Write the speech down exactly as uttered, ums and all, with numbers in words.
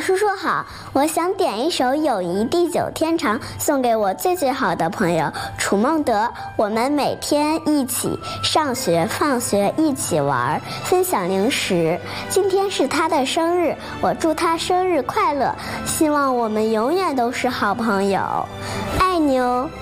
叔叔好，我想点一首《友谊地久天长》送给我最最好的朋友楚梦德。我们每天一起上学放学，一起玩，分享零食。今天是他的生日，我祝他生日快乐，希望我们永远都是好朋友，爱你哦。